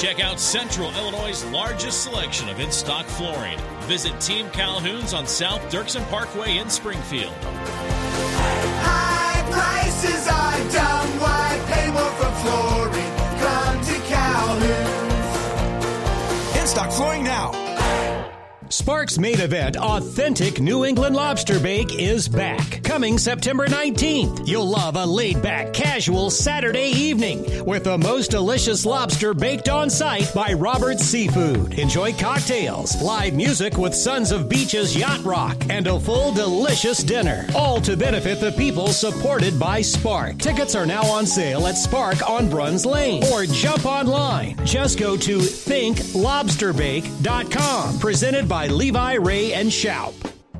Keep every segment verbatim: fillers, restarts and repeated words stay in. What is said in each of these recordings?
Check out Central Illinois' largest selection of in-stock flooring. Visit Team Calhoun's on South Dirksen Parkway in Springfield. High prices are dumb. Why pay more for flooring? Come to Calhoun's. In-stock flooring now. Sparks' main event, Authentic New England Lobster Bake, is back. Coming September nineteenth. You'll love a laid-back, casual Saturday evening with the most delicious lobster baked on site by Robert's Seafood. Enjoy cocktails, live music with Sons of Beach's Yacht Rock, and a full delicious dinner. All to benefit the people supported by Spark. Tickets are now on sale at Spark on Bruns Lane. Or jump online. Just go to think lobster bake dot com. Presented by Levi, Ray, and Shoup.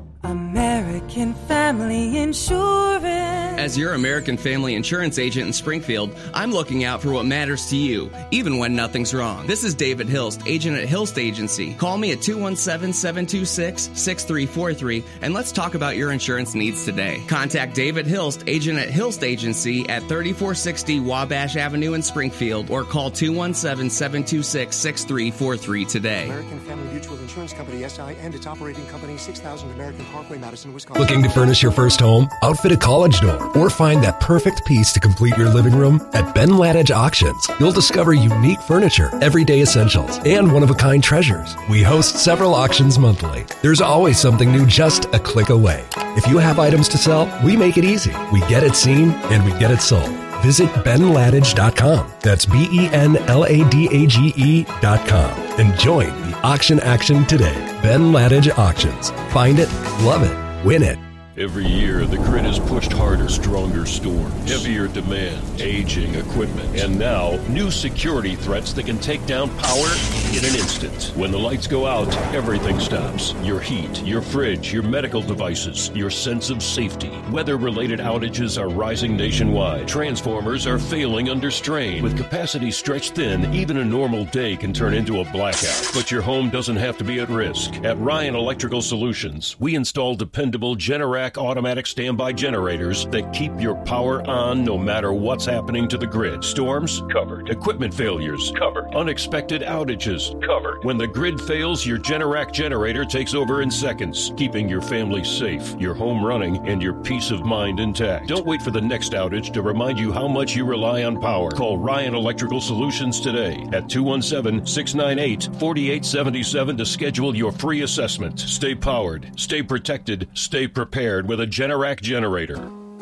American Family Insurance. As your American Family Insurance agent in Springfield, I'm looking out for what matters to you, even when nothing's wrong. This is David Hilst, agent at Hilst Agency. Call me at two one seven, seven two six, six three four three, and let's talk about your insurance needs today. Contact David Hilst, agent at Hilst Agency at thirty-four sixty Wabash Avenue in Springfield, or call two one seven, seven two six, six three four three today. American Family Mutual Insurance Company, S I, and its operating company, six thousand American Parkway, Madison, Wisconsin. Looking to furnish your first home? Outfit a college dorm or find that perfect piece to complete your living room? At Ben Ladage Auctions, you'll discover unique furniture, everyday essentials, and one-of-a-kind treasures. We host several auctions monthly. There's always something new just a click away. If you have items to sell, we make it easy. We get it seen and we get it sold. Visit ben ladage dot com. That's B E N L A D A G E dot com. And join the auction action today. Ben Ladage Auctions. Find it, love it, win it. Every year, the grid is pushed harder, stronger storms, heavier demand, aging equipment, and now new security threats that can take down power in an instant. When the lights go out, everything stops. Your heat, your fridge, your medical devices, your sense of safety. Weather-related outages are rising nationwide. Transformers are failing under strain. With capacity stretched thin, even a normal day can turn into a blackout. But your home doesn't have to be at risk. At Ryan Electrical Solutions, we install dependable Generac automatic standby generators that keep your power on no matter what's happening to the grid. Storms? Covered. Equipment failures? Covered. Unexpected outages? Covered. When the grid fails, your Generac generator takes over in seconds, keeping your family safe, your home running, and your peace of mind intact. Don't wait for the next outage to remind you how much you rely on power. Call Ryan Electrical Solutions today at two one seven, six nine eight, four eight seven seven to schedule your free assessment. Stay powered, stay protected, stay prepared with a Generac generator.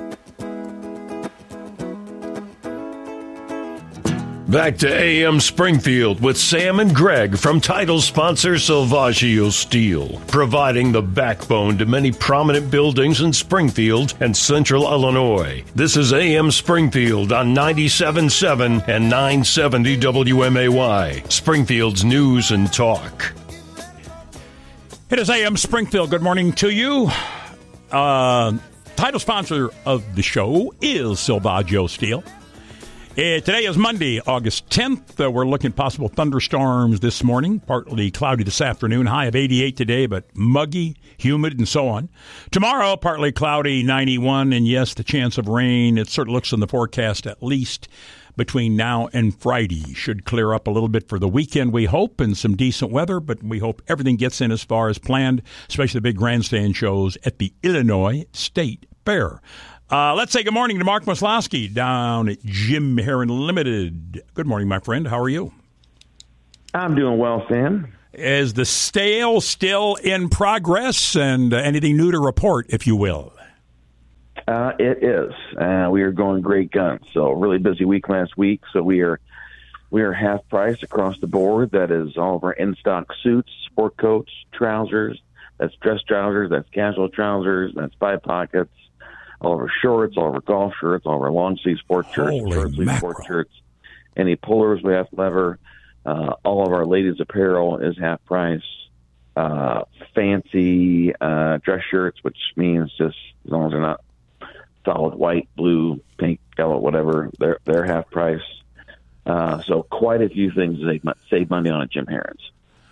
Back to A M Springfield with Sam and Greg from title sponsor Salvaggio Steel, providing the backbone to many prominent buildings in Springfield and Central Illinois. This is A M Springfield on ninety-seven point seven and nine seventy W M A Y, Springfield's news and talk. It is A M Springfield. Good morning to you. Uh, title sponsor of the show is Salvaggio Steel. Uh, today is Monday, August tenth. Uh, we're looking at possible thunderstorms this morning. Partly cloudy this afternoon. High of eighty-eight today, but muggy, humid, and so on. Tomorrow, partly cloudy, ninety-one. And yes, the chance of rain. It sort of looks in the forecast at least between now and Friday. Should clear up a little bit for the weekend, we hope, and some decent weather, but we hope everything gets in as far as planned, especially the big grandstand shows at the Illinois State Fair. Uh, let's say good morning to Mark Maslowski down at Jim Heron Limited. Good morning, my friend. How are you? I'm doing well, Sam. Is the sale still in progress, and uh, anything new to report, if you will? Uh, it is. Uh, we are going great guns. So really busy week last week. So we are we are half price across the board. That is all of our in-stock suits, sport coats, trousers. That's dress trousers. That's casual trousers. That's five pockets. All of our shorts, all of our golf shirts, all of our long sleeve sport shirts, short sleeve sport shirts. Any pullers we have leather. Uh, all of our ladies' apparel is half price. Uh, fancy uh, dress shirts, which means just as long as they're not solid white, blue, pink, yellow, whatever, they're they're half price. Uh, so quite a few things to save, save money on at Jim Heron's.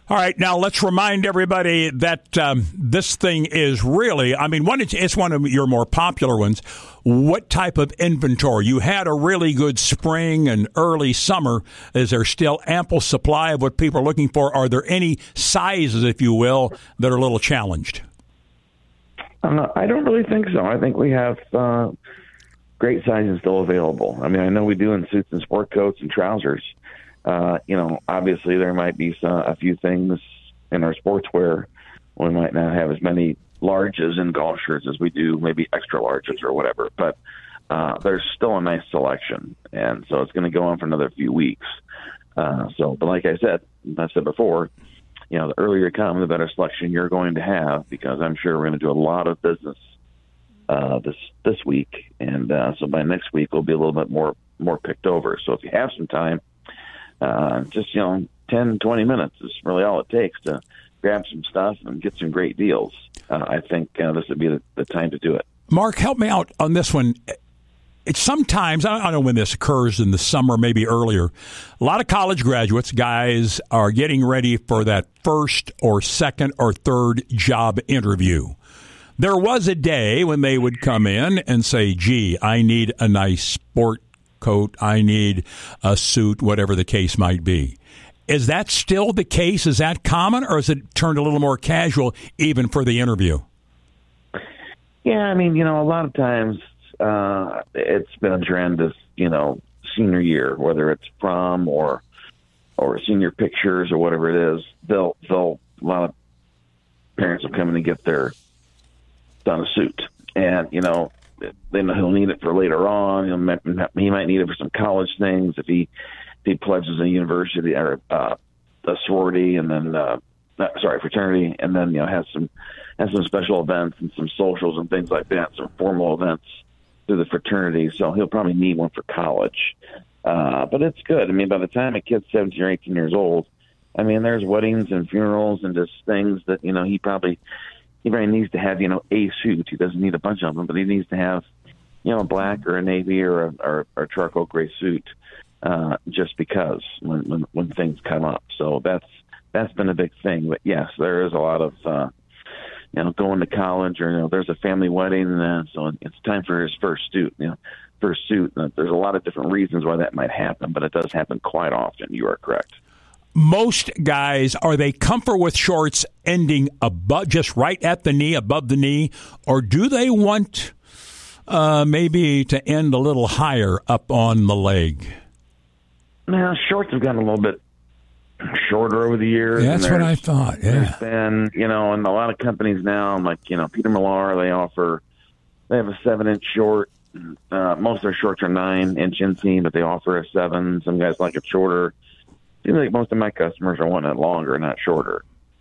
All right, now let's remind everybody that um, this thing is really, I mean, one, it's, it's one of your more popular ones. What type of inventory? You had a really good spring and early summer. Is there still ample supply of what people are looking for? Are there any sizes, if you will, that are a little challenged? Uh, I don't really think so. I think we have uh, great sizes still available. I mean, I know we do in suits and sport coats and trousers. Uh, you know, obviously there might be some, a few things in our sportswear. We might not have as many larges in golf shirts as we do, maybe extra larges or whatever. But uh, there's still a nice selection, and so it's going to go on for another few weeks. Uh, so, but like I said, I said before, you know, the earlier you come, the better selection you're going to have, because I'm sure we're going to do a lot of business uh, this this week, and uh, so by next week we'll be a little bit more more picked over. So if you have some time. Uh, just, you know, ten, twenty minutes is really all it takes to grab some stuff and get some great deals. Uh, I think uh, this would be the, the time to do it. Mark, help me out on this one. It's sometimes, I don't know when this occurs in the summer, maybe earlier, a lot of college graduates, guys, are getting ready for that first or second or third job interview. There was a day when they would come in and say, gee, I need a nice sport coat, I need a suit, whatever the case might be. Is that still the case? Is that common, or has it turned a little more casual even for the interview? Yeah, I mean, you know, a lot of times uh, it's been a trend of, you know, senior year, whether it's prom or or senior pictures or whatever it is. They'll they'll a lot of parents will come in and get their son a suit, and you know. Then he'll need it for later on. He'll, he might need it for some college things if he if he pledges a university or uh, a sorority, and then uh, not, sorry fraternity, and then you know has some has some special events and some socials and things like that, some formal events through the fraternity. So he'll probably need one for college. Uh, but it's good. I mean, by the time a kid's seventeen or eighteen years old, I mean, there's weddings and funerals and just things that you know he probably. He really needs to have, you know, a suit. He doesn't need a bunch of them, but he needs to have, you know, a black or a navy or a, or, or a charcoal gray suit, uh, just because when, when when things come up. So that's that's been a big thing. But yes, there is a lot of, uh, you know, going to college or you know, there's a family wedding, uh, so it's time for his first suit. You know, first suit. Uh, there's a lot of different reasons why that might happen, but it does happen quite often. You are correct. Most guys, are they comfortable with shorts ending above, just right at the knee, above the knee, or do they want uh, maybe to end a little higher up on the leg? Now, shorts have gotten a little bit shorter over the years. Yeah, that's what I thought, yeah. And, you know, and a lot of companies now, like, you know, Peter Millar, they offer, they have a seven-inch short. Uh, most of their shorts are nine-inch inseam, but they offer a seven. Some guys like it shorter. Seems like most of my customers are wanting it longer, not shorter.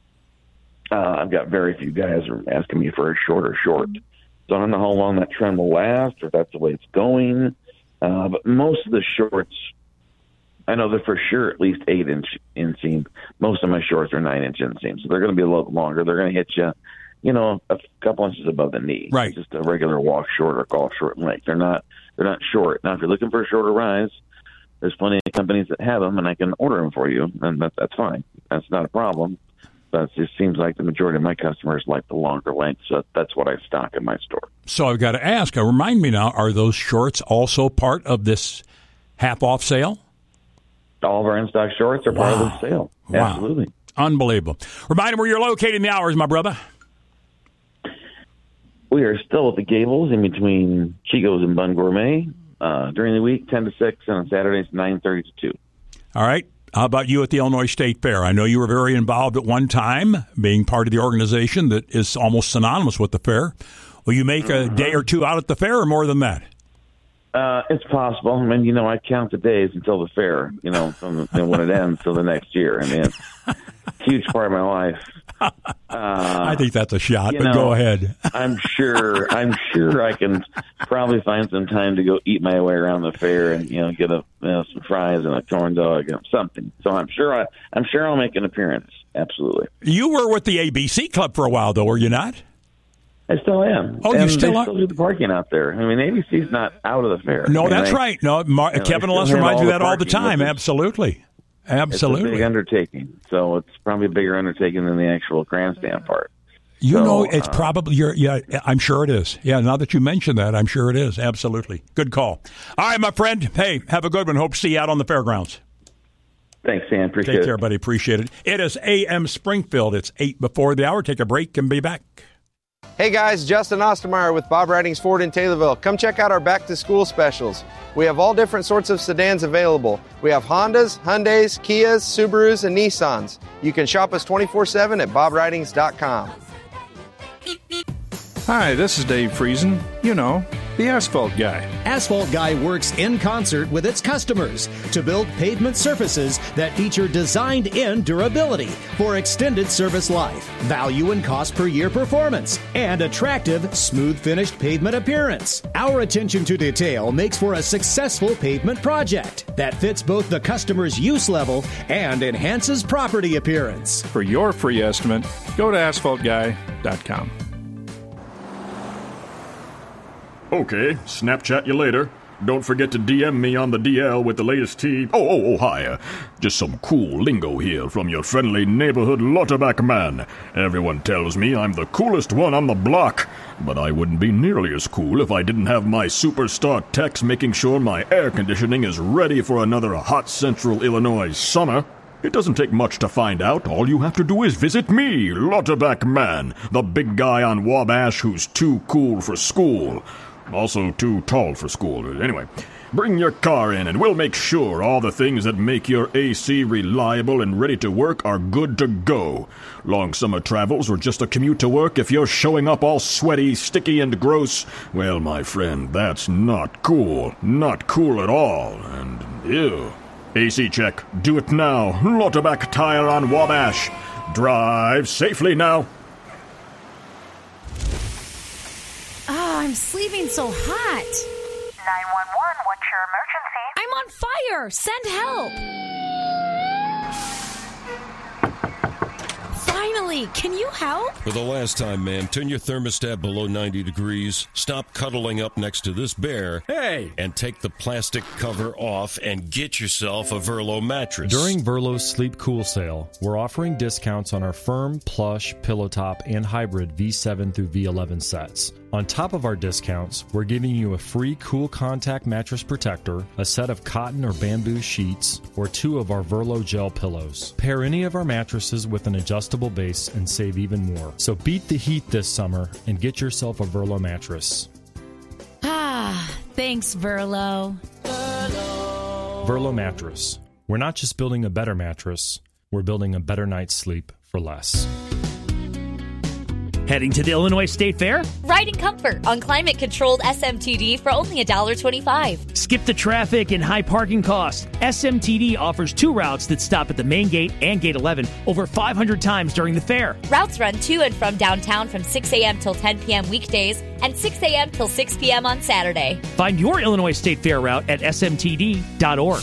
Uh, I've got very few guys are asking me for a shorter short. So I don't know how long that trend will last or if that's the way it's going. Uh, but most of the shorts, I know they're for sure at least eight-inch inseam. Most of my shorts are nine-inch inseam, so they're going to be a little longer. They're going to hit you, you know, a couple inches above the knee. Right. Just a regular walk short or golf short length. They're not, they're not short. Now, if you're looking for a shorter rise, there's plenty of companies that have them, and I can order them for you, and that, that's fine. That's not a problem. But it just seems like the majority of my customers like the longer length, so that's what I stock in my store. So I've got to ask, uh, remind me now, are those shorts also part of this half-off sale? All of our in-stock shorts are wow. part of the sale. Wow. Absolutely. Unbelievable. Remind me where you're located in the hours, my brother. We are still at the Gables in between Chico's and Bun Gourmet. Uh, during the week, ten to six, and on Saturdays, nine thirty to two. All right. How about you at the Illinois State Fair? I know you were very involved at one time, being part of the organization that is almost synonymous with the fair. Will you make a day or two out at the fair, or more than that? Uh, it's possible. I mean, you know, I count the days until the fair, you know, from the, you know, when it ends till the next year. I mean, it's a huge part of my life. Uh, I think that's a shot, but know, go ahead. I'm sure. I'm sure I can probably find some time to go eat my way around the fair and you know get a you know, some fries and a corn dog and something. So I'm sure. I, I'm sure I'll make an appearance. Absolutely. You were with the A B C Club for a while, though, were you not? I still am. Oh, and you still they are? still do the parking out there. I mean, A B C's not out of the fair. No, I mean, that's they, right. No, Mar- you know, Kevin Les reminds me of that all the time. Absolutely. Absolutely. It's a big undertaking. So it's probably a bigger undertaking than the actual grandstand part. You so, know, it's uh, probably, you're, yeah, I'm sure it is. Yeah, now that you mention that, I'm sure it is. Absolutely. Good call. All right, my friend. Hey, have a good one. Hope to see you out on the fairgrounds. Thanks, Sam. Appreciate it. Take care, buddy. Appreciate it. It is A M Springfield. It's eight before the hour. Take a break and be back. Hey guys, Justin Ostermeyer with Bob Ridings Ford in Taylorville. Come check out our back to school specials. We have all different sorts of sedans available. We have Hondas, Hyundais, Kias, Subarus, and Nissans. You can shop us twenty-four seven at bob ridings dot com. Hi, this is Dave Friesen. You know, the Asphalt Guy. Asphalt Guy works in concert with its customers to build pavement surfaces that feature designed-in durability for extended service life, value and cost per year performance, and attractive, smooth-finished pavement appearance. Our attention to detail makes for a successful pavement project that fits both the customer's use level and enhances property appearance. For your free estimate, go to asphalt guy dot com. Okay, Snapchat you later. Don't forget to D M me on the D L with the latest tea. Oh, oh, oh, hi. Uh, just some cool lingo here from your friendly neighborhood Lauterbach man. Everyone tells me I'm the coolest one on the block, but I wouldn't be nearly as cool if I didn't have my superstar techs making sure my air conditioning is ready for another hot central Illinois summer. It doesn't take much to find out. All you have to do is visit me, Lauterbach man, the big guy on Wabash who's too cool for school. Also too tall for school. Anyway, bring your car in and we'll make sure all the things that make your A C reliable and ready to work are good to go. Long summer travels or just a commute to work, if you're showing up all sweaty, sticky, and gross, well, my friend, that's not cool. Not cool at all. And ew. A C check. Do it now. Lauterbach Tire on Wabash. Drive safely now. Ah, oh, I'm sleeping so hot. nine one one, what's your emergency? I'm on fire. Send help. Finally, can you help? For the last time, man, turn your thermostat below ninety degrees, stop cuddling up next to this bear, hey, and take the plastic cover off and get yourself a Verlo mattress. During Verlo's Sleep Cool sale, we're offering discounts on our firm, plush, pillow top, and hybrid V seven through V eleven sets. On top of our discounts, we're giving you a free Cool Contact mattress protector, a set of cotton or bamboo sheets, or two of our Verlo gel pillows. Pair any of our mattresses with an adjustable base and save even more. So beat the heat this summer and get yourself a Verlo mattress. Ah, thanks, Verlo. Verlo. Verlo mattress. We're not just building a better mattress, we're building a better night's sleep for less. Heading to the Illinois State Fair? Ride in comfort on climate-controlled S M T D for only one dollar and twenty-five cents. Skip the traffic and high parking costs. S M T D offers two routes that stop at the main gate and gate eleven over five hundred times during the fair. Routes run to and from downtown from six a.m. till ten p.m. weekdays and six a.m. till six p.m. on Saturday. Find your Illinois State Fair route at S M T D dot org.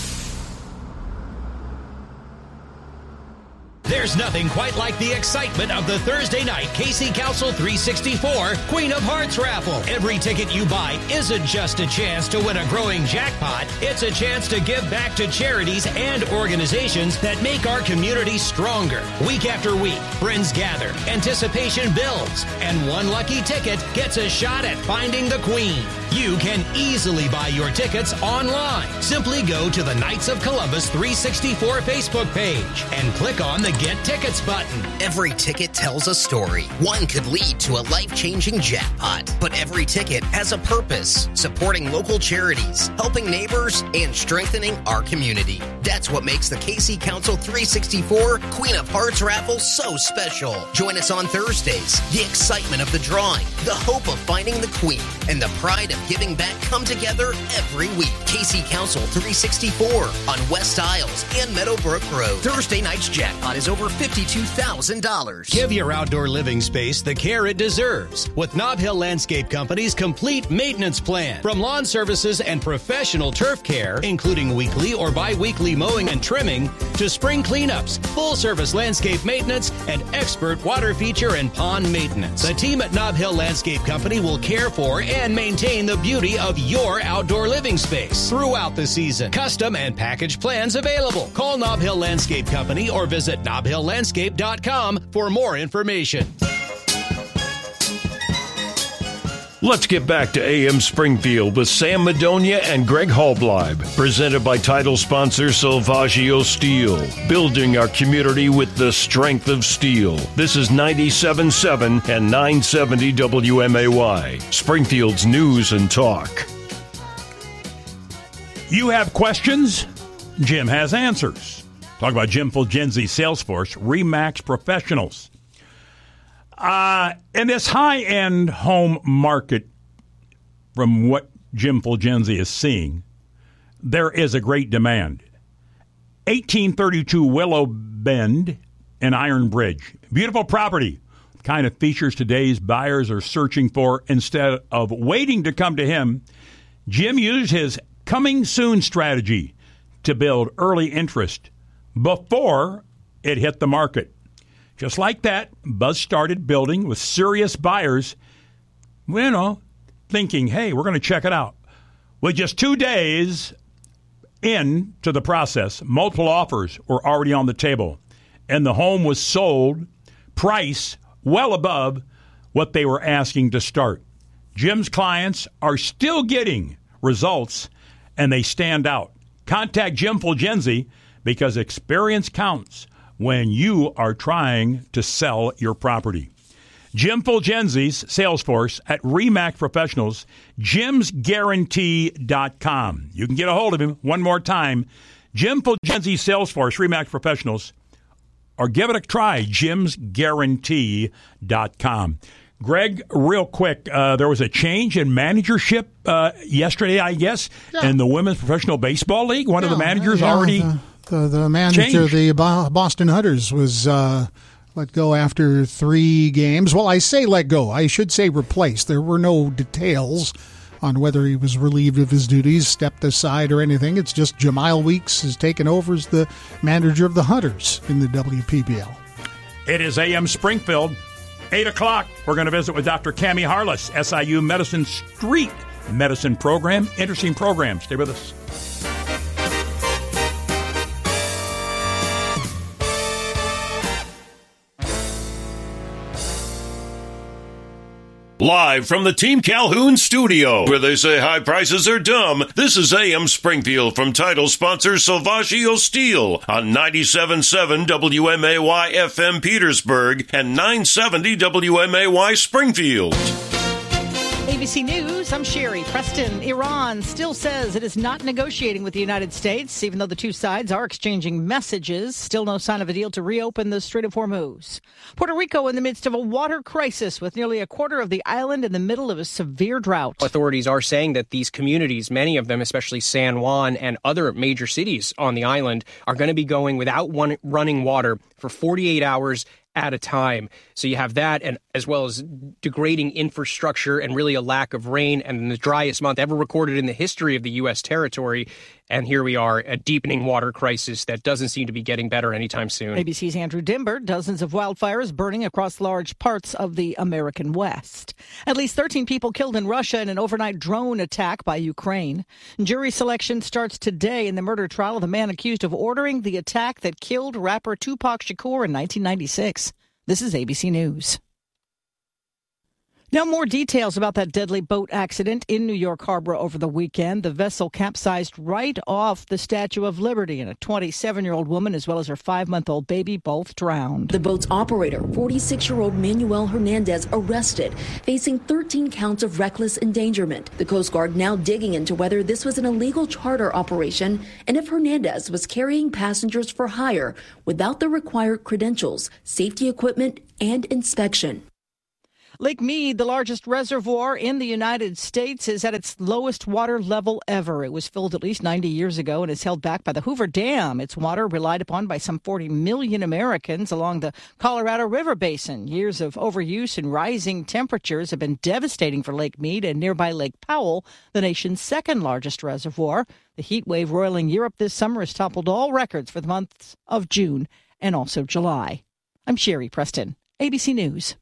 There's nothing quite like the excitement of the Thursday night K C Council three sixty-four Queen of Hearts raffle. Every ticket you buy isn't just a chance to win a growing jackpot. It's a chance to give back to charities and organizations that make our community stronger. Week after week, friends gather, anticipation builds, and one lucky ticket gets a shot at finding the Queen. You can easily buy your tickets online. Simply go to the Knights of Columbus three sixty-four Facebook page and click on the Get Tickets button. Every ticket tells a story. One could lead to a life-changing jackpot. But every ticket has a purpose, supporting local charities, helping neighbors, and strengthening our community. That's what makes the K C Council three sixty-four Queen of Hearts raffle so special. Join us on Thursdays. The excitement of the drawing, the hope of finding the Queen, and the pride of giving back come together every week. K C Council three sixty-four on West Isles and Meadowbrook Road. Thursday night's jackpot is over fifty-two thousand dollars. Give your outdoor living space the care it deserves with Nob Hill Landscape Company's complete maintenance plan. From lawn services and professional turf care, including weekly or bi-weekly mowing and trimming, to to spring cleanups, full-service landscape maintenance, and expert water feature and pond maintenance. The team at Nob Hill Landscape Company will care for and maintain the beauty of your outdoor living space throughout the season. Custom and package plans available. Call Nob Hill Landscape Company or visit nob hill landscape dot com for more information. Let's get back to A M Springfield with Sam Madonia and Greg Halbleib, presented by title sponsor Salvaggio Steel, building our community with the strength of steel. This is ninety-seven point seven and nine seventy W M A Y, Springfield's news and talk. You have questions? Jim has answers. Talk about Jim Fulgenzi, Salesforce, RE/MAX Professionals. Uh, in this high-end home market, from what Jim Fulgenzi is seeing, there is a great demand. eighteen thirty-two Willow Bend in Iron Bridge. Beautiful property. Kind of features today's buyers are searching for. Instead of waiting to come to him, Jim used his coming soon strategy to build early interest before it hit the market. Just like that, buzz started building with serious buyers, you know, thinking, hey, we're going to check it out. With just two days into the process, multiple offers were already on the table, and the home was sold, price well above what they were asking to start. Jim's clients are still getting results, and they stand out. Contact Jim Fulgenzi because experience counts when you are trying to sell your property. Jim Fulgenzi's Salesforce at RE/MAX Professionals, jims guarantee dot com. You can get a hold of him one more time, Jim Fulgenzi's Salesforce, RE/MAX Professionals, or give it a try, jims guarantee dot com. Greg, real quick, uh, there was a change in managership uh, yesterday, I guess, yeah. in the Women's Professional Baseball League. One yeah, of the managers yeah, already the, the, the manager changed. of the Boston Hunters was uh, let go after three games. Well, I say let go. I should say replaced. There were no details on whether he was relieved of his duties, stepped aside, or anything. It's just Jamal Weeks has taken over as the manager of the Hunters in the W P B L. It is A M Springfield. eight o'clock, we're going to visit with Doctor Cami Harless, S I U Medicine Street Medicine Program. Interesting program. Stay with us. Live from the Team Calhoun studio, where they say high prices are dumb, this is A M Springfield from title sponsor Salvaggio Steel on ninety-seven point seven W M A Y F M Petersburg and nine seventy W M A Y Springfield. A B C News, I'm Sherry Preston. Iran still says it is not negotiating with the United States, even though the two sides are exchanging messages. Still no sign of a deal to reopen the Strait of Hormuz. Puerto Rico in the midst of a water crisis, with nearly a quarter of the island in the middle of a severe drought. Authorities are saying that these communities, many of them, especially San Juan and other major cities on the island, are going to be going without one running water for forty-eight hours at a time. So you have that, and as well as degrading infrastructure and really a lack of rain, and the driest month ever recorded in the history of the U S territory. And here we are, a deepening water crisis that doesn't seem to be getting better anytime soon. A B C's Andrew Dimber, dozens of wildfires burning across large parts of the American West. At least thirteen people killed in Russia in an overnight drone attack by Ukraine. Jury selection starts today in the murder trial of the man accused of ordering the attack that killed rapper Tupac Shakur in nineteen ninety-six. This is A B C News. Now, more details about that deadly boat accident in New York Harbor over the weekend. The vessel capsized right off the Statue of Liberty, and a twenty-seven-year-old woman as well as her five-month-old baby both drowned. The boat's operator, forty-six-year-old Manuel Hernandez, arrested, facing thirteen counts of reckless endangerment. The Coast Guard now digging into whether this was an illegal charter operation and if Hernandez was carrying passengers for hire without the required credentials, safety equipment, and inspection. Lake Mead, the largest reservoir in the United States, is at its lowest water level ever. It was filled at least ninety years ago and is held back by the Hoover Dam. Its water relied upon by some forty million Americans along the Colorado River Basin. Years of overuse and rising temperatures have been devastating for Lake Mead and nearby Lake Powell, the nation's second largest reservoir. The heat wave roiling Europe this summer has toppled all records for the months of June and also July. I'm Sherry Preston, A B C News.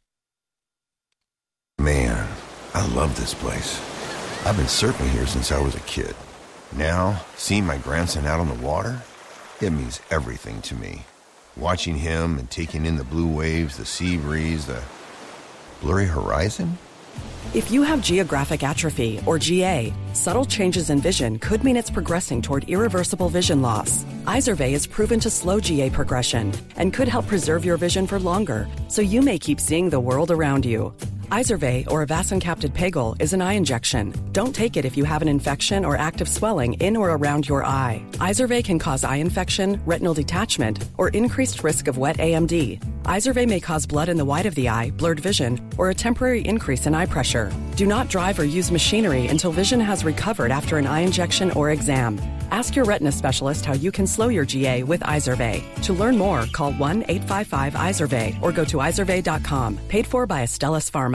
Man, I love this place. I've been surfing here since I was a kid. Now, seeing my grandson out on the water, it means everything to me. Watching him and taking in the blue waves, the sea breeze, the blurry horizon. If you have geographic atrophy, or G A, subtle changes in vision could mean it's progressing toward irreversible vision loss. Izervay is proven to slow G A progression and could help preserve your vision for longer, so you may keep seeing the world around you. Izervay, or avacincaptad pegol, is an eye injection. Don't take it if you have an infection or active swelling in or around your eye. Izervay can cause eye infection, retinal detachment, or increased risk of wet A M D. Izervay may cause blood in the white of the eye, blurred vision, or a temporary increase in eye pressure. Do not drive or use machinery until vision has recovered after an eye injection or exam. Ask your retina specialist how you can slow your G A with Izervay. To learn more, call one eight five five Izervay or go to izervay dot com. Paid for by Astellas Pharma.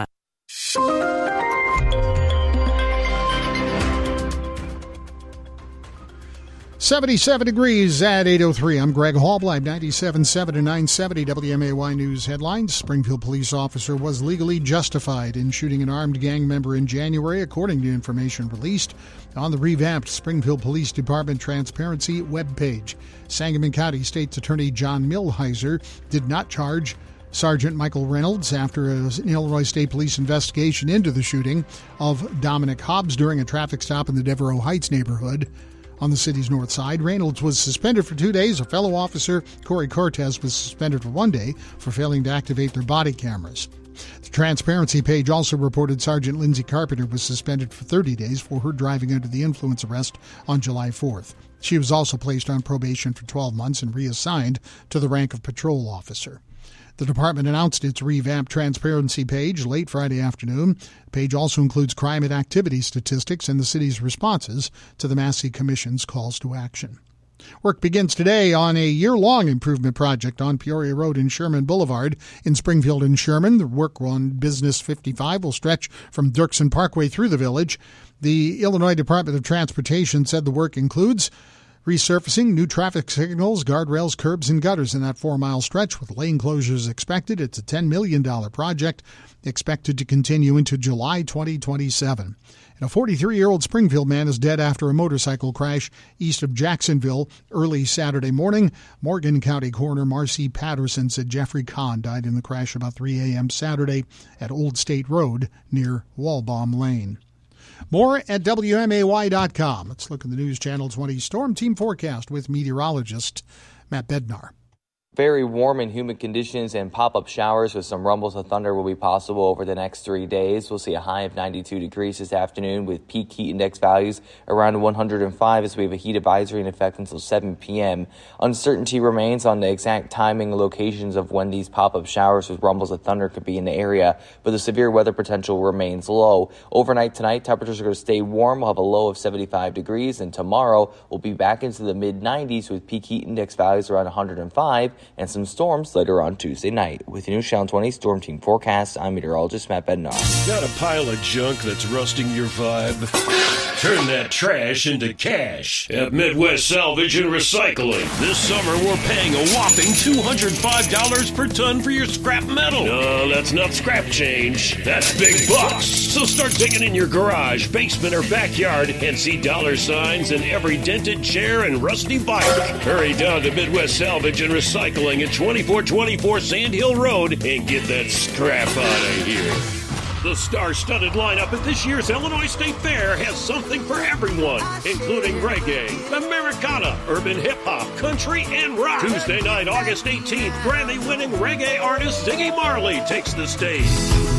seventy-seven degrees at eight oh three. I'm Greg Hallbleib, ninety-seven point seven and nine seventy W M A Y News headlines. Springfield police officer was legally justified in shooting an armed gang member in January, according to information released on the revamped Springfield Police Department Transparency webpage. Sangamon County State's Attorney John Milheiser did not charge Sergeant Michael Reynolds after an Illinois State Police investigation into the shooting of Dominic Hobbs during a traffic stop in the Devereaux Heights neighborhood on the city's north side. Reynolds was suspended for two days. A fellow officer, Corey Cortez, was suspended for one day for failing to activate their body cameras. The Transparency page also reported Sergeant Lindsay Carpenter was suspended for thirty days for her driving under the influence arrest on July fourth. She was also placed on probation for twelve months and reassigned to the rank of patrol officer. The department announced its revamped Transparency page late Friday afternoon. The page also includes crime and activity statistics and the city's responses to the Massey Commission's calls to action. Work begins today on a year-long improvement project on Peoria Road and Sherman Boulevard in Springfield and Sherman. The work on Business fifty-five will stretch from Dirksen Parkway through the village. The Illinois Department of Transportation said the work includes resurfacing, new traffic signals, guardrails, curbs, and gutters in that four-mile stretch with lane closures expected. It's a ten million dollars project expected to continue into July twenty twenty-seven. And a forty-three-year-old Springfield man is dead after a motorcycle crash east of Jacksonville early Saturday morning. Morgan County Coroner Marcy Patterson said Jeffrey Kahn died in the crash about three a.m. Saturday at Old State Road near Walbaum Lane. More at W M A Y dot com. Let's look at the News Channel twenty Storm Team forecast with meteorologist Matt Bednar. Very warm and humid conditions and pop-up showers with some rumbles of thunder will be possible over the next three days. We'll see a high of ninety-two degrees this afternoon with peak heat index values around one hundred five as we have a heat advisory in effect until seven p.m. Uncertainty remains on the exact timing and locations of when these pop-up showers with rumbles of thunder could be in the area, but the severe weather potential remains low. Overnight tonight, temperatures are going to stay warm. We'll have a low of seventy-five degrees, and tomorrow we'll be back into the mid-nineties with peak heat index values around one hundred five. And some storms later on Tuesday night. With the News Channel twenty Storm Team forecast, I'm meteorologist Matt Bednar. Got a pile of junk that's rusting your vibe? Turn that trash into cash at Midwest Salvage and Recycling. This summer, we're paying a whopping two hundred five dollars per ton for your scrap metal. No, that's not scrap change. That's big bucks. So start digging in your garage, basement, or backyard and see dollar signs in every dented chair and rusty bike. Hurry down to Midwest Salvage and Recycling at twenty-four twenty-four Sand Hill Road and get that scrap out of here. The star-studded lineup at this year's Illinois State Fair has something for everyone, including reggae, Americana, urban hip-hop, country, and rock. Tuesday night, August eighteenth, Grammy-winning reggae artist Ziggy Marley takes the stage.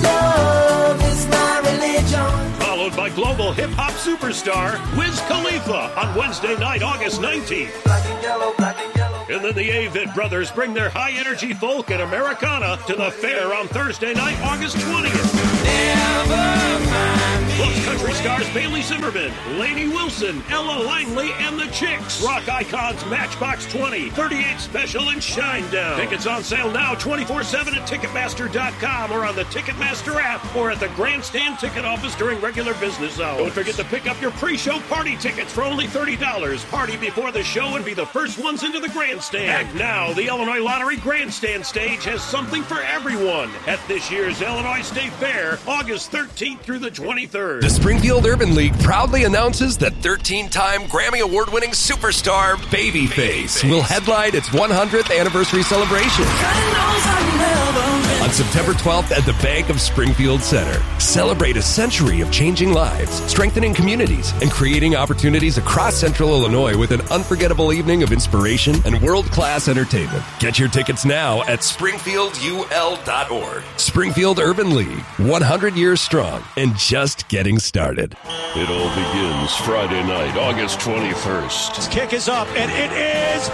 Love is my religion. Followed by global hip-hop superstar Wiz Khalifa on Wednesday night, August nineteenth. Black and yellow, black and yellow. And then the Avett Brothers bring their high-energy folk and Americana to the fair on Thursday night, August twentieth. Plus country stars Bailey Zimmerman, Lainey Wilson, Ella Langley, and the Chicks. Rock icons Matchbox twenty, thirty-eight Special, and Shinedown. Tickets on sale now twenty-four seven at Ticketmaster dot com or on the Ticketmaster app or at the Grandstand ticket office during regular business hours. Don't forget to pick up your pre-show party tickets for only thirty dollars. Party before the show and be the first ones into the Grandstand. And now, the Illinois Lottery Grandstand stage has something for everyone at this year's Illinois State Fair, August thirteenth through the twenty-third. The Springfield Urban League proudly announces that thirteen-time Grammy Award-winning superstar Babyface will headline its one hundredth anniversary celebration on September twelfth at the Bank of Springfield Center. Celebrate a century of changing lives, strengthening communities, and creating opportunities across Central Illinois with an unforgettable evening of inspiration and world-class entertainment. Get your tickets now at springfield u l dot org. Springfield Urban League, one hundred years strong and just getting started. It all begins Friday night, August twenty-first. His kick is up, and it is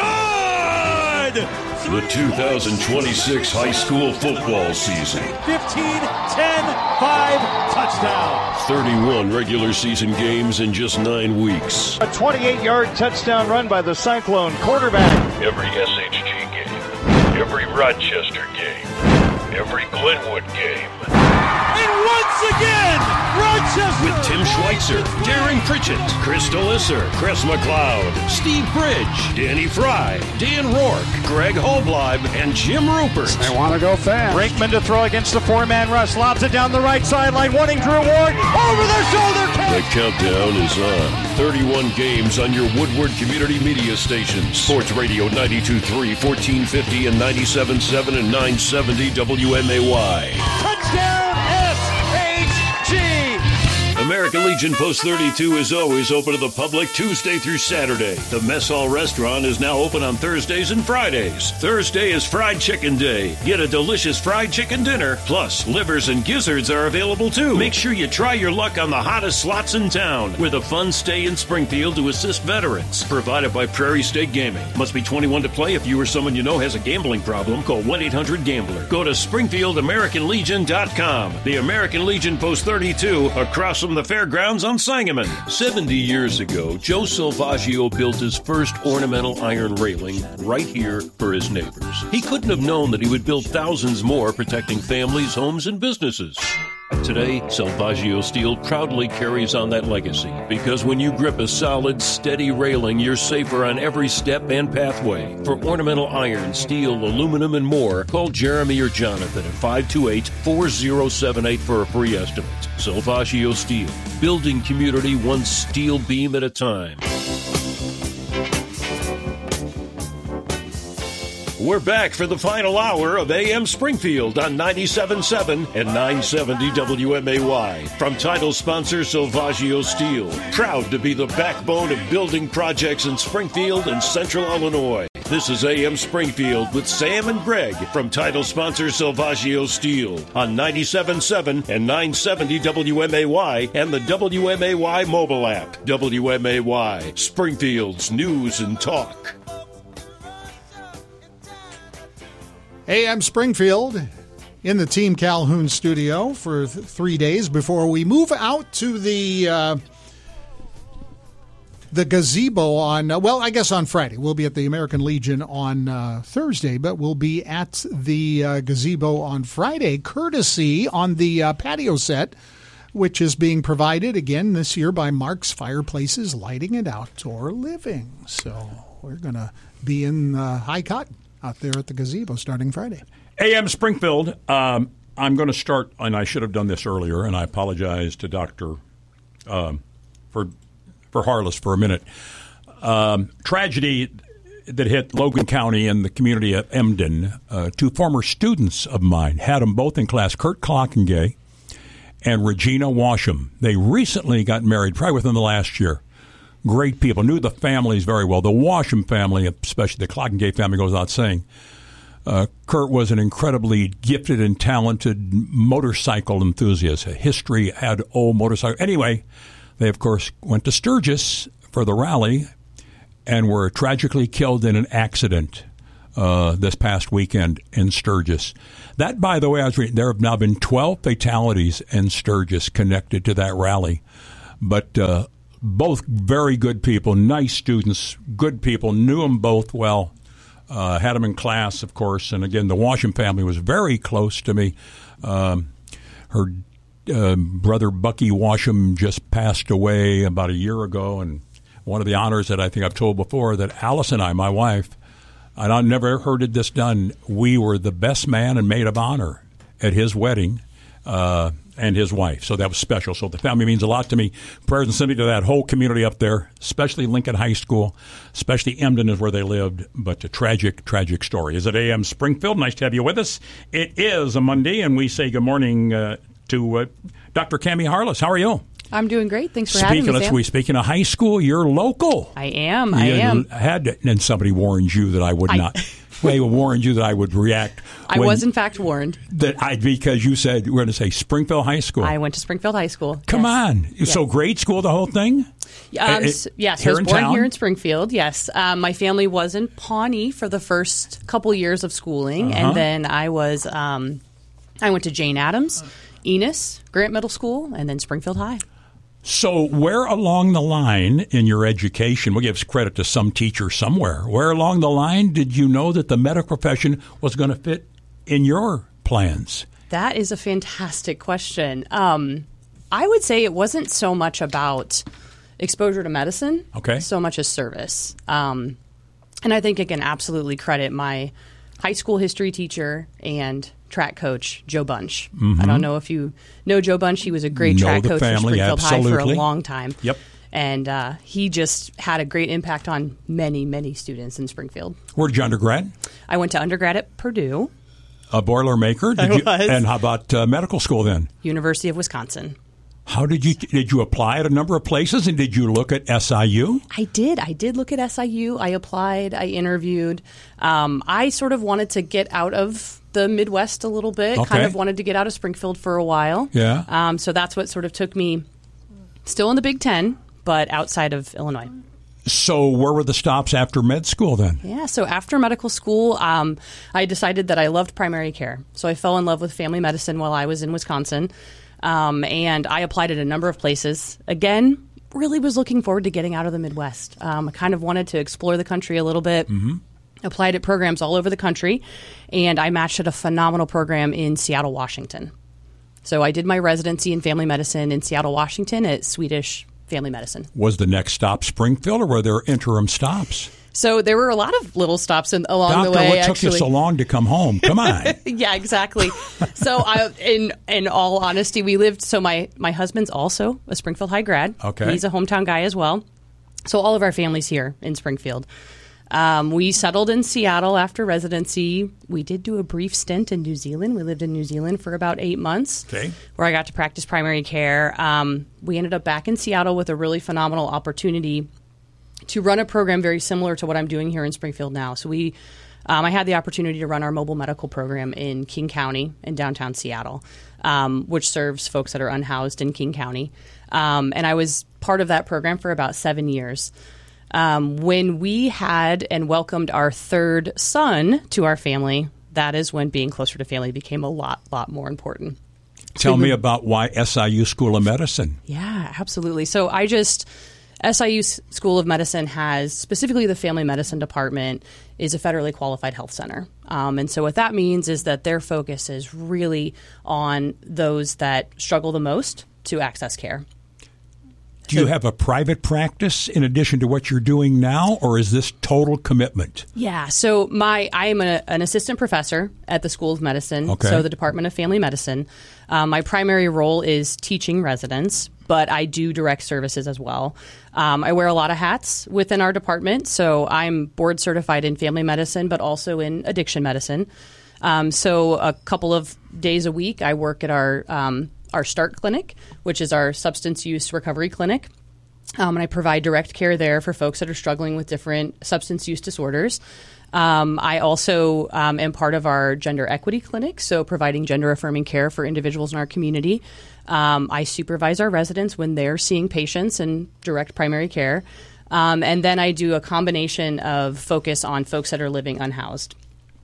good! The two thousand twenty-six high school football season. fifteen, ten, five, touchdown. thirty-one regular season games in just nine weeks. A twenty-eight-yard touchdown run by the Cyclone quarterback. Every S H G game, every Rochester game, every Glenwood game. And once again, Rochester! With Tim Schweitzer, Darren Pritchett, Crystal Isser, Chris McLeod, Steve Bridge, Danny Fry, Dan Rourke, Greg Holbleib, and Jim Rupert. They want to go fast. Brinkman to throw against the four-man rush. Lobs it down the right sideline, wanting Drew Ward. Over their shoulder catch. The countdown is on. thirty-one games on your Woodward Community Media stations. Sports Radio ninety-two point three, fourteen fifty, and ninety-seven point seven and nine seventy W M A Y. Touchdown S H G! American Legion Post thirty-two is always open to the public Tuesday through Saturday. The Mess Hall Restaurant is now open on Thursdays and Fridays. Thursday is Fried Chicken Day. Get a delicious fried chicken dinner. Plus, livers and gizzards are available too. Make sure you try your luck on the hottest slots in town with a fun stay in Springfield to assist veterans. Provided by Prairie State Gaming. Must be twenty-one to play. If you or someone you know has a gambling problem, call one eight hundred gambler. Go to springfield american legion dot com. The American Legion Post thirty-two across from the fairgrounds on Sangamon. seventy years ago, Joe Salvaggio built his first ornamental iron railing right here for his neighbors. He couldn't have known that he would build thousands more protecting families, homes, and businesses. Today, Salvaggio Steel proudly carries on that legacy because when you grip a solid, steady railing, you're safer on every step and pathway. For ornamental iron, steel, aluminum, and more, call Jeremy or Jonathan at five two eight, four zero seven eight for a free estimate. Salvaggio Steel, building community one steel beam at a time. We're back for the final hour of A M Springfield on ninety-seven point seven and nine seventy W M A Y. From title sponsor Salvaggio Steel, proud to be the backbone of building projects in Springfield and Central Illinois. This is A M Springfield with Sam and Greg from title sponsor Salvaggio Steel on ninety-seven point seven and nine seventy W M A Y and the W M A Y mobile app. W M A Y, Springfield's news and talk. A M Springfield in the Team Calhoun studio for th- three days before we move out to the uh, the gazebo on, uh, well, I guess on Friday. We'll be at the American Legion on uh, Thursday, but we'll be at the uh, gazebo on Friday, courtesy on the uh, patio set, which is being provided again this year by Mark's Fireplaces, Lighting and Outdoor Living. So we're going to be in uh, high cotton out there at the gazebo starting Friday. A M Springfield, um, I'm going to start, and I should have done this earlier, and I apologize to Doctor Um, for for Harless for a minute. Um, tragedy that hit Logan County and the community of Emden. Uh, two former students of mine had them both in class, Kurt Clockengay and Regina Washam. They recently got married, probably within the last year. Great people, knew the families very well. The Washam family, especially the Clockengay family, goes without saying. Uh, Kurt was an incredibly gifted and talented motorcycle enthusiast. A history had old motorcycle. Anyway, they, of course, went to Sturgis for the rally and were tragically killed in an accident uh, this past weekend in Sturgis. That, by the way, I was reading, there have now been twelve fatalities in Sturgis connected to that rally. But uh, both very good people, nice students, good people, knew them both well, uh, had them in class, of course. And again, the Washam family was very close to me. Um, her uh, brother, Bucky Washam, just passed away about a year ago. And one of the honors that I think I've told before, that Alice and I, my wife, and I never heard of this done, we were the best man and maid of honor at his wedding. Uh, and his wife. So that was special. So the family means a lot to me. Prayers and sympathy to that whole community up there, especially Lincoln High School, especially Emden is where they lived. But a tragic, tragic story. Is it A M Springfield? Nice to have you with us. It is a Monday, and we say good morning uh, to uh, Doctor Cammie Harless. How are you? I'm doing great. Thanks for speaking, having me, let's Sam. We speaking of high school, you're local. I am. I you am. Had to, and somebody warned you that I would I, not. They warned you that I would react. I was, in fact, warned. That I Because you said, we're going to say Springfield High School. I went to Springfield High School. Come yes. on. Yes. So grade school, the whole thing? Um, uh, so, yes, here I was in born town? here in Springfield, yes. Um, my family was in Pawnee for the first couple years of schooling, Uh-huh. and then I was, um, I went to Jane Addams, Enos, Grant Middle School, and then Springfield High. So where along the line in your education, we'll give credit to some teacher somewhere, where along the line did you know that the medical profession was going to fit in your plans? That is a fantastic question. Um, I would say it wasn't so much about exposure to medicine, okay, so much as service. Um, and I think I can absolutely credit my high school history teacher and track coach, Joe Bunch. Mm-hmm. I don't know if you know Joe Bunch. He was a great know track the coach family, for Springfield absolutely. High for a long time. Yep. And uh, he just had a great impact on many, many students in Springfield. Where did you undergrad? I went to undergrad at Purdue. A Boilermaker? Did I you, was. And how about uh, medical school then? University of Wisconsin. How did you did you apply at a number of places, and did you look at S I U? I did. I did look at S I U. I applied. I interviewed. Um, I sort of wanted to get out of the Midwest a little bit. Okay. Kind of wanted to get out of Springfield for a while. Yeah. Um, so that's what sort of took me, still in the Big Ten, but outside of Illinois. So where were the stops after med school then? Yeah, so after medical school, um, I decided that I loved primary care. So I fell in love with family medicine while I was in Wisconsin. Um, and I applied at a number of places. Again, really was looking forward to getting out of the Midwest. Um, I kind of wanted to explore the country a little bit. Mm-hmm. Applied at programs all over the country. And I matched at a phenomenal program in Seattle, Washington. So I did my residency in family medicine in Seattle, Washington at Swedish Family Medicine. Was the next stop Springfield, or were there interim stops? So there were a lot of little stops in, along Doctor, the way. what took actually. you so long to come home? Come on. Yeah, exactly. So I, in in all honesty, we lived. So my my husband's also a Springfield High grad. Okay, he's a hometown guy as well. So all of our family's here in Springfield. Um, we settled in Seattle after residency. We did do a brief stint in New Zealand. We lived in New Zealand for about eight months, okay, where I got to practice primary care. Um, we ended up back in Seattle with a really phenomenal opportunity to run a program very similar to what I'm doing here in Springfield now. So we, um, I had the opportunity to run our mobile medical program in King County in downtown Seattle, um, which serves folks that are unhoused in King County. Um, and I was part of that program for about seven years. Um, when we had and welcomed our third son to our family, that is when being closer to family became a lot, lot more important. Tell me about why S I U School of Medicine. Yeah, absolutely. So I just... S I U School of Medicine has, specifically the family medicine department, is a federally qualified health center. Um, and so what that means is that their focus is really on those that struggle the most to access care. Do you have a private practice in addition to what you're doing now, or is this total commitment? Yeah, so my I am a, an assistant professor at the School of Medicine, okay, so the Department of Family Medicine. Um, my primary role is teaching residents, but I do direct services as well. Um, I wear a lot of hats within our department, so I'm board certified in family medicine, but also in addiction medicine. Um, so a couple of days a week, I work at our um, our START clinic, which is our substance use recovery clinic. Um, and I provide direct care there for folks that are struggling with different substance use disorders. Um, I also um, am part of our gender equity clinic, so providing gender affirming care for individuals in our community. Um, I supervise our residents when they're seeing patients and direct primary care. Um, and then I do a combination of focus on folks that are living unhoused.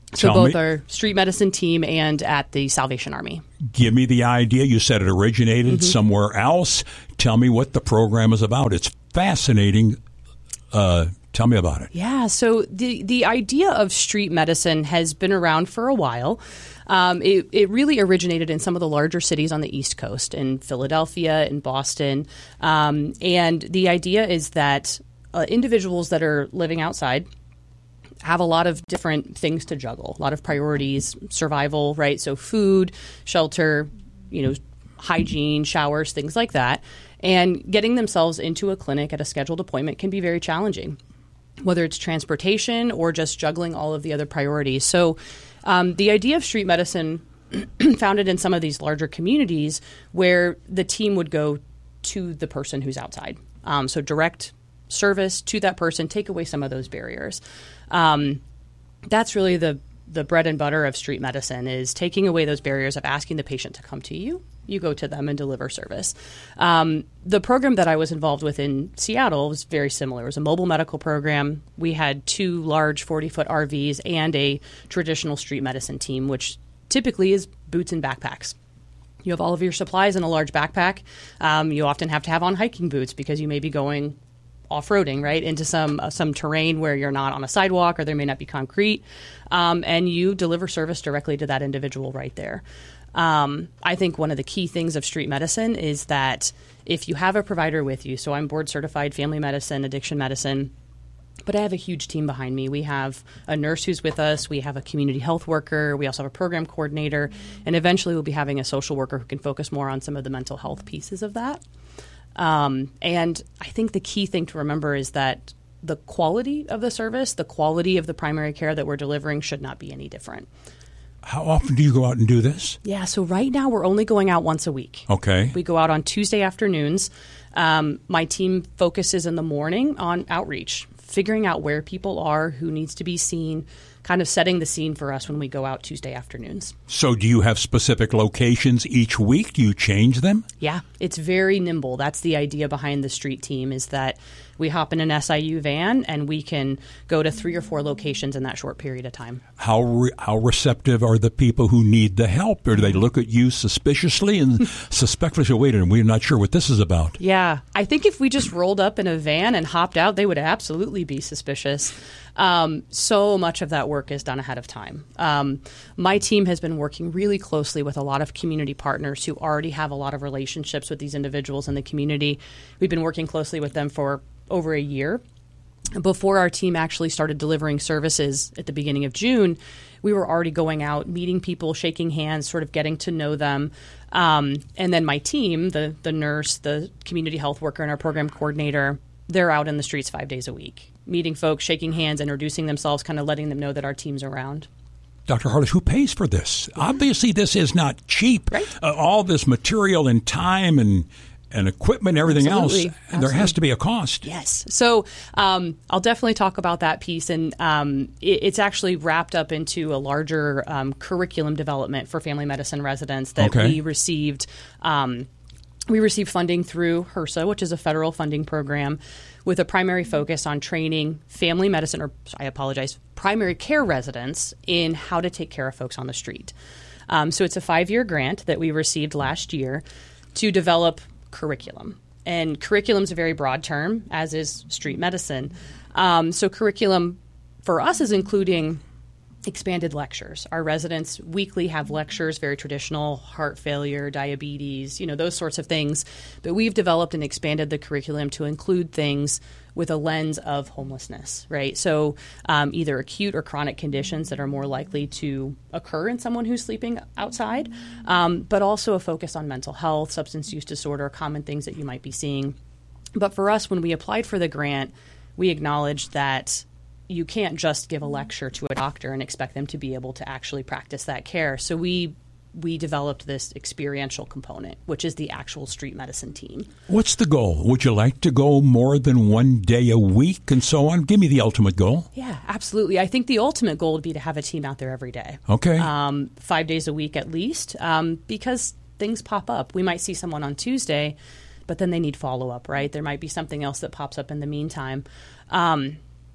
So Tell both me. our street medicine team and at the Salvation Army. Give me the idea. You said it originated Mm-hmm. somewhere else. Tell me what the program is about. It's fascinating. Uh, tell me about it. Yeah, so the the idea of street medicine has been around for a while. Um, it, it really originated in some of the larger cities on the East Coast, in Philadelphia, in Boston. Um, and the idea is that uh, individuals that are living outside have a lot of different things to juggle, a lot of priorities, survival, right? So food, shelter, you know, hygiene, showers, things like that. And getting themselves into a clinic at a scheduled appointment can be very challenging, whether it's transportation or just juggling all of the other priorities. So um, the idea of street medicine founded in some of these larger communities where the team would go to the person who's outside. Um, so direct service to that person, take away some of those barriers. Um, that's really the the bread and butter of street medicine, is taking away those barriers of asking the patient to come to you. You go to them and deliver service. Um, the program that I was involved with in Seattle was very similar. It was a mobile medical program. We had two large forty-foot R Vs and a traditional street medicine team, which typically is boots and backpacks. You have all of your supplies in a large backpack. Um, you often have to have on hiking boots because you may be going off-roading, right, into some uh, some terrain where you're not on a sidewalk or there may not be concrete, um, and you deliver service directly to that individual right there. Um, I think one of the key things of street medicine is that if you have a provider with you, so I'm board-certified family medicine, addiction medicine, but I have a huge team behind me. We have a nurse who's with us. We have a community health worker. We also have a program coordinator. And eventually we'll be having a social worker who can focus more on some of the mental health pieces of that. Um, and I think the key thing to remember is that the quality of the service, the quality of the primary care that we're delivering should not be any different. How often do you go out and do this? Yeah, so right now we're only going out once a week. Okay. We go out on Tuesday afternoons. Um, my team focuses in the morning on outreach, figuring out where people are, who needs to be seen, kind of setting the scene for us when we go out Tuesday afternoons. So do you have specific locations each week? Do you change them? Yeah, it's very nimble. That's the idea behind the street team, is that we hop in an S I U van and we can go to three or four locations in that short period of time. How re- how receptive are the people who need the help? Or do they look at you suspiciously and suspectfully say, wait a minute, we're not sure what this is about? Yeah, I think if we just rolled up in a van and hopped out, they would absolutely be suspicious. Um, so much of that work is done ahead of time. Um, my team has been working really closely with a lot of community partners who already have a lot of relationships with these individuals in the community. We've been working closely with them for over a year. Before our team actually started delivering services at the beginning of June, we were already going out, meeting people, shaking hands, sort of getting to know them. Um, and then my team, the the nurse, the community health worker, and our program coordinator, they're out in the streets five days a week, meeting folks, shaking hands, introducing themselves, kind of letting them know that our team's around. Doctor Harless, who pays for this? Obviously, this is not cheap. Right. Uh, all this material and time and and equipment, everything Absolutely. else, Absolutely. There has to be a cost. Yes. So um, I'll definitely talk about that piece. And um, it, it's actually wrapped up into a larger um, curriculum development for family medicine residents that Okay. we received. Um, we received funding through HRSA, which is a federal funding program, with a primary focus on training family medicine, or I apologize, primary care residents in how to take care of folks on the street. Um, so it's a five-year grant that we received last year to develop curriculum. And curriculum is a very broad term, as is street medicine. Um, so curriculum for us is including expanded lectures. Our residents weekly have lectures, very traditional, heart failure, diabetes, you know, those sorts of things. But we've developed and expanded the curriculum to include things with a lens of homelessness, right? So um, either acute or chronic conditions that are more likely to occur in someone who's sleeping outside, um, but also a focus on mental health, substance use disorder, common things that you might be seeing. But for us, when we applied for the grant, we acknowledged that you can't just give a lecture to a doctor and expect them to be able to actually practice that care. So we we developed this experiential component, which is the actual street medicine team. What's the goal? Would you like to go more than one day a week and so on? Give me the ultimate goal. Yeah, absolutely. I think the ultimate goal would be to have a team out there every day. Okay. Um, five days a week at least, um, because things pop up. We might see someone on Tuesday, but then they need follow-up, right? There might be something else that pops up in the meantime. Um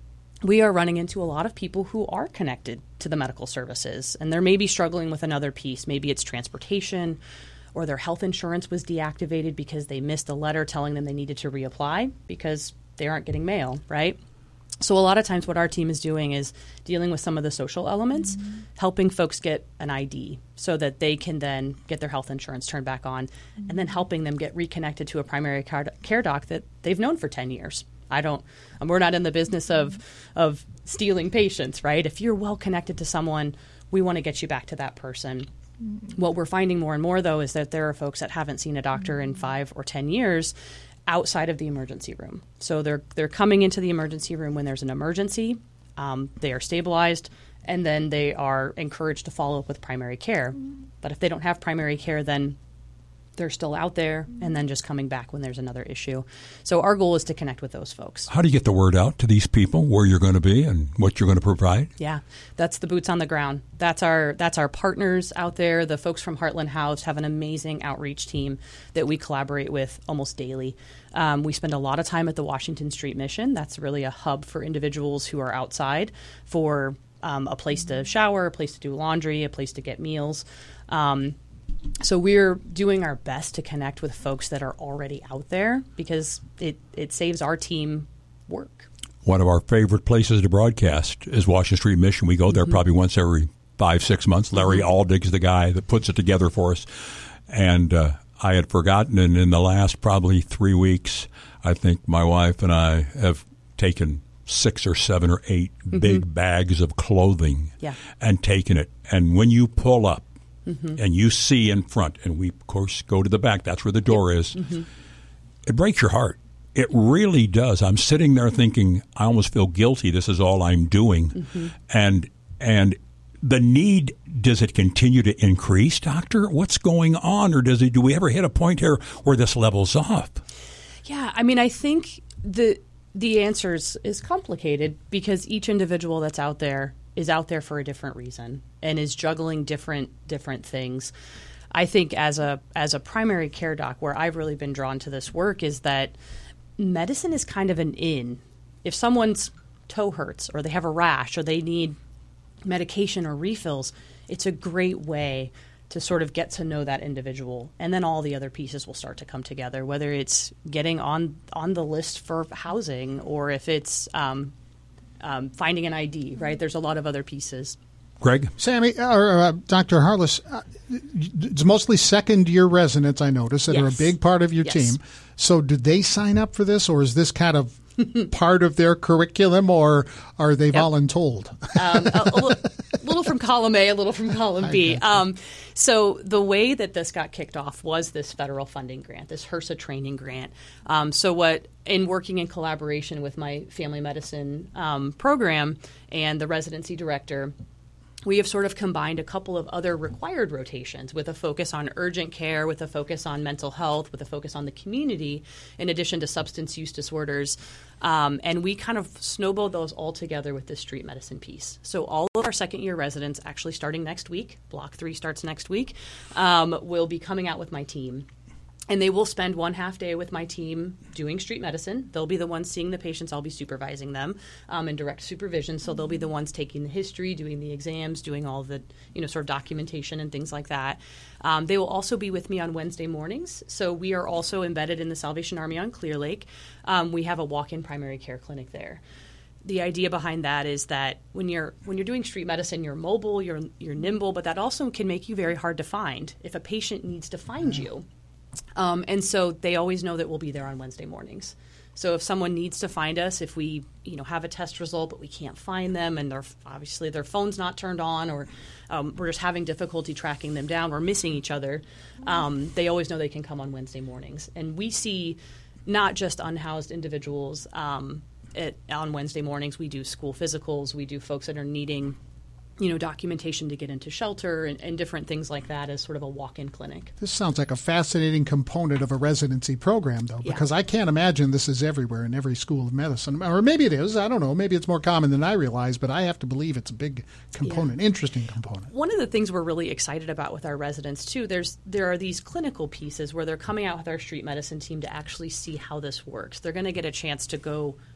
we are running into a lot of people who are connected to the medical services, and they're maybe struggling with another piece. Maybe it's transportation, or their health insurance was deactivated because they missed a letter telling them they needed to reapply because they aren't getting mail, right? So a lot of times what our team is doing is dealing with some of the social elements, mm-hmm. helping folks get an I D so that they can then get their health insurance turned back on, mm-hmm. and then helping them get reconnected to a primary care doc that they've known for ten years. I don't, um, we're not in the business of, of stealing patients, right? If you're well connected to someone, we want to get you back to that person. Mm-hmm. What we're finding more and more, though, is that there are folks that haven't seen a doctor in five or ten years outside of the emergency room. So they're they're coming into the emergency room when there's an emergency. Um, they are stabilized, and then they are encouraged to follow up with primary care. Mm-hmm. But if they don't have primary care, then they're still out there and then just coming back when there's another issue. So our goal is to connect with those folks. How do you get the word out to these people, where you're going to be and what you're going to provide? Yeah, that's the boots on the ground. That's our that's our partners out there. The folks from Heartland House have an amazing outreach team that we collaborate with almost daily. Um, we spend a lot of time at the Washington Street Mission. That's really a hub for individuals who are outside for um, a place to shower, a place to do laundry, a place to get meals. Um, So we're doing our best to connect with folks that are already out there because it, it saves our team work. One of our favorite places to broadcast is Washington Street Mission. We go there mm-hmm. probably once every five, six months. Larry mm-hmm. Aldig's the guy that puts it together for us. And uh, I had forgotten, and in the last probably three weeks, I think my wife and I have taken six or seven or eight mm-hmm. big bags of clothing yeah. and taken it. And when you pull up, Mm-hmm. and you see in front, and we, of course, go to the back. That's where the door yep. is. Mm-hmm. It breaks your heart. It really does. I'm sitting there thinking, I almost feel guilty. This is all I'm doing. Mm-hmm. And and the need, does it continue to increase, Doctor? What's going on? Or does it? Do we ever hit a point here where this levels off? Yeah, I mean, I think the the answer is, is complicated because each individual that's out there is out there for a different reason and is juggling different different things. I think as a as a primary care doc, where I've really been drawn to this work is that medicine is kind of an in. If someone's toe hurts or they have a rash or they need medication or refills, it's a great way to sort of get to know that individual. And then all the other pieces will start to come together, whether it's getting on, on the list for housing or if it's um, Um, finding an I D, right? There's a lot of other pieces. Greg? Sammy, or uh, Doctor Harless, uh, it's mostly second-year residents, I notice, that yes. are a big part of your yes. team. So did they sign up for this, or is this kind of part of their curriculum, or are they yep. voluntold? um, a, a little, little from column A, a little from column B. Um, so the way that this got kicked off was this federal funding grant, this HRSA training grant. Um, so what, in working in collaboration with my family medicine um, program and the residency director, we have sort of combined a couple of other required rotations with a focus on urgent care, with a focus on mental health, with a focus on the community, in addition to substance use disorders. Um, and we kind of snowballed those all together with this street medicine piece. So all of our second-year residents, actually starting next week, block three starts next week, um, will be coming out with my team. And they will spend one half day with my team doing street medicine. They'll be the ones seeing the patients. I'll be supervising them um, in direct supervision. So they'll be the ones taking the history, doing the exams, doing all the, you know, sort of documentation and things like that. Um, they will also be with me on Wednesday mornings. So we are also embedded in the Salvation Army on Clear Lake. Um, we have a walk-in primary care clinic there. The idea behind that is that when you're when you're doing street medicine, you're mobile, you're you're nimble, but that also can make you very hard to find if a patient needs to find you. Um, and so they always know that we'll be there on Wednesday mornings. So if someone needs to find us, if we, you know, have a test result but we can't find them and they're obviously their phone's not turned on or um, we're just having difficulty tracking them down, we're missing each other, um, they always know they can come on Wednesday mornings. And we see not just unhoused individuals um, at, on Wednesday mornings. We do school physicals. We do folks that are needing, you know, documentation to get into shelter and, and different things like that as sort of a walk-in clinic. This sounds like a fascinating component of a residency program, though, because yeah. I can't imagine this is everywhere in every school of medicine. Or maybe it is. I don't know. Maybe it's more common than I realize, but I have to believe it's a big component, yeah. interesting component. One of the things we're really excited about with our residents, too, there's there are these clinical pieces where they're coming out with our street medicine team to actually see how this works. They're going to get a chance to go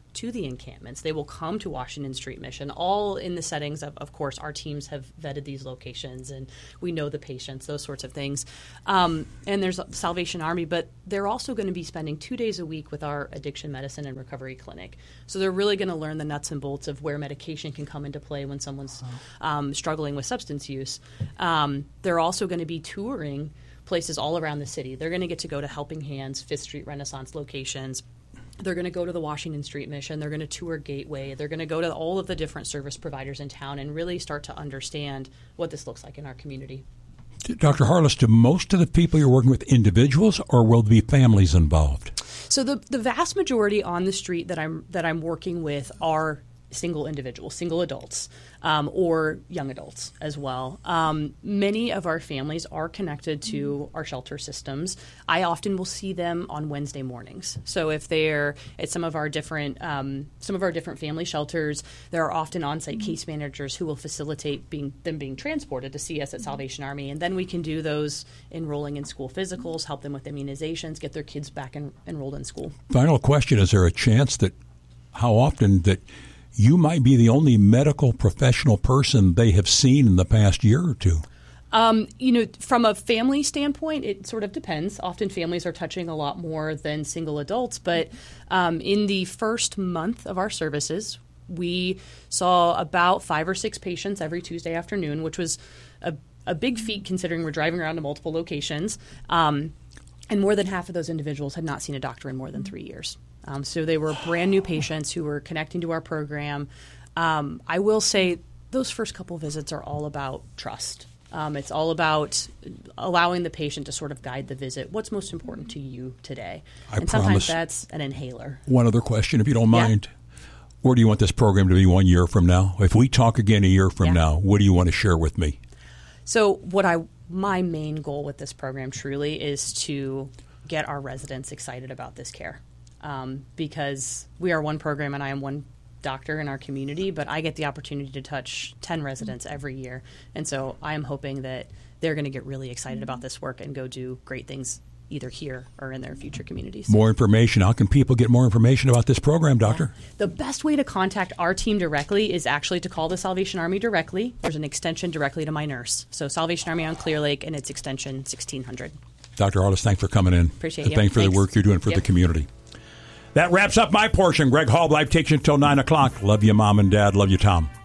to the encampments. They will come to Washington Street Mission, all in the settings of, of course, our teams have vetted these locations and we know the patients, those sorts of things. Um, and there's Salvation Army, but they're also going to be spending two days a week with our addiction medicine and recovery clinic. So they're really going to learn the nuts and bolts of where medication can come into play when someone's um, struggling with substance use. Um, they're also going to be touring places all around the city. They're going to get to go to Helping Hands, Fifth Street Renaissance locations. They're going to go to the Washington Street Mission. They're going to tour Gateway. They're going to go to all of the different service providers in town and really start to understand what this looks like in our community. Doctor Harless, do most of the people you're working with individuals, or will there be families involved? So the the vast majority on the street that I'm that I'm working with are single individuals, single adults, um, or young adults as well. Um, many of our families are connected to our shelter systems. I often will see them on Wednesday mornings. So if they're at some of our different um, some of our different family shelters, there are often on-site case managers who will facilitate being them being transported to see us at Salvation Army, and then we can do those enrolling in school physicals, help them with immunizations, get their kids back en- enrolled in school. Final question: is there a chance that how often that you might be the only medical professional person they have seen in the past year or two? Um, you know, from a family standpoint, it sort of depends. Often families are touching a lot more than single adults. But um, in the first month of our services, we saw about five or six patients every Tuesday afternoon, which was a, a big feat considering we're driving around to multiple locations. Um, and more than half of those individuals had not seen a doctor in more than three years. Um, so they were brand new patients who were connecting to our program. Um, I will say those first couple visits are all about trust. Um, it's all about allowing the patient to sort of guide the visit. What's most important to you today? I and promise. Sometimes that's an inhaler. One other question, if you don't mind. Yeah. Where do you want this program to be one year from now? If we talk again a year from Yeah. now, what do you want to share with me? So what I my main goal with this program truly is to get our residents excited about this care. Um, because we are one program and I am one doctor in our community, but I get the opportunity to touch ten residents every year. And so I am hoping that they're going to get really excited about this work and go do great things either here or in their future communities. More information. How can people get more information about this program, Doctor? Yeah. The best way to contact our team directly is actually to call the Salvation Army directly. There's an extension directly to my nurse. So Salvation Army on Clear Lake, and it's extension sixteen hundred. Doctor Harless, thanks for coming in. Appreciate and you. Thanks for Thanks. the work you're doing for Yep. the community. That wraps up my portion. Greg Hallblife takes you until nine o'clock. Love you, Mom and Dad. Love you, Tom.